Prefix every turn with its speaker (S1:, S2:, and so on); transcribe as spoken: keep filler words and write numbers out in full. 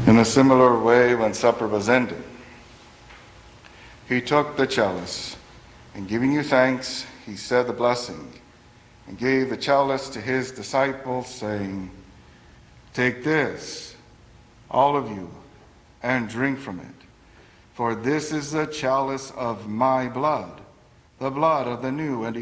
S1: In a similar way, when supper was ended, he took the chalice, and giving you thanks, he said the blessing, and gave the chalice to his disciples, saying, "Take this, all of you, and drink from it. For this is the chalice of my blood, the blood of the new and